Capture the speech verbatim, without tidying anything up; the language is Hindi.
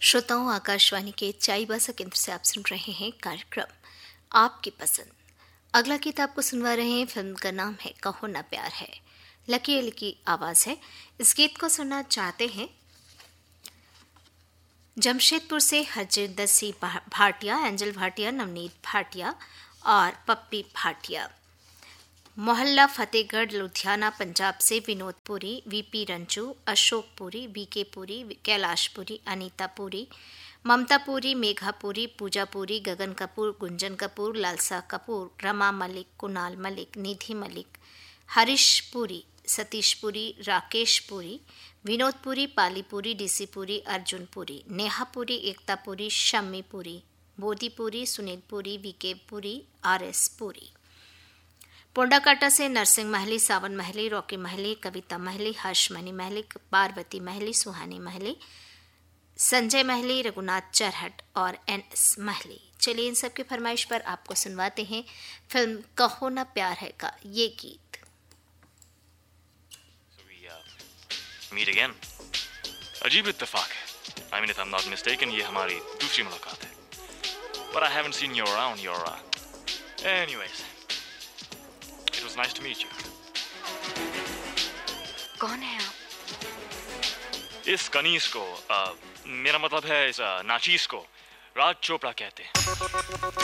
श्रोताओं, आकाशवाणी के चाईबासा केंद्र से आप सुन रहे हैं कार्यक्रम आपकी पसंद। अगला गीत आपको सुनवा रहे हैं। फिल्म का नाम है कहो ना प्यार है। लकी अली की आवाज है। इस गीत को सुनना चाहते हैं जमशेदपुर से हरजिंदर सिंह भाटिया, एंजल भाटिया, नवनीत भाटिया और पप्पी भाटिया। मोहल्ला फतेहगढ़ लुधियाना पंजाब से विनोद पुरी, वीपी रंजू, अशोक पुरी, बीके पुरी, कैलाश पुरी, अनीता पुरी, ममता पुरी, मेघा पुरी, पूजा पुरी, गगन कपूर, गुंजन कपूर, लालसा कपूर, रमा मलिक, कुणाल मलिक, निधि मलिक, हरीश पुरी, सतीश पुरी, राकेश पुरी, विनोद पुरी, पाली पुरी, डीसी पुरी, अर्जुन पुरी, नेहा पुरी, एकता Puri, Shammi Puri, Bodhi Puri, Sunil Puri, VK Puri, R S Puri. Pondakata से नरसिंह महली, सावन महली, रॉकी महली, कविता महली, हर्षमणि महली, पार्वती महली, सुहानी महली, संजय महली, रघुनाथ चरहट और एन एस महली। चलिए इन सब की फरमाइश पर आपको सुनवाते हैं फिल्म कहो ना प्यार है का ये गीत। Meet again. अजीब इत्तेफाक है। I mean, if I'm not mistaken, ये हमारी दूसरी मुलाकात है। But I haven't seen you around your. Uh... Anyways, it was nice to meet you. कौन है आप? इस कनीस को, uh, मेरा मतलब है इस uh, नाचीस को राज चोपड़ा कहते हैं।